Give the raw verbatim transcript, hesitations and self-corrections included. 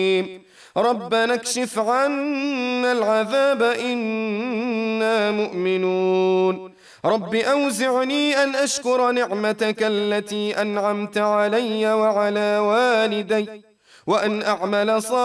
ربنا اكشف عنا العذاب إنا مؤمنون رب أوزعني أن أشكر نعمتك التي أنعمت علي وعلى والدي وأن أعمل صالحا